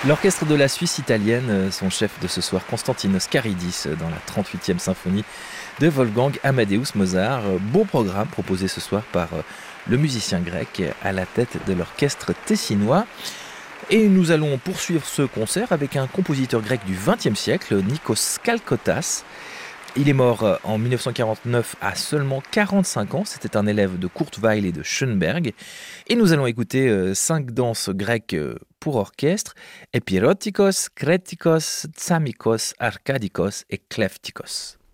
L'orchestre de la Suisse italienne, son chef de ce soir, Konstantinos Karidis, dans la 38e symphonie de Wolfgang Amadeus Mozart. Beau programme proposé ce soir par le musicien grec à la tête de l'orchestre tessinois. Et nous allons poursuivre ce concert avec un compositeur grec du XXe siècle, Nikos Kalkotas. Il est mort en 1949 à seulement 45 ans. C'était un élève de Kurt Weill et de Schönberg. Et nous allons écouter 5 danses grecques pour orchestre: Epirotikos, Kretikos, Tsamikos, Arkadikos et Kleftikos.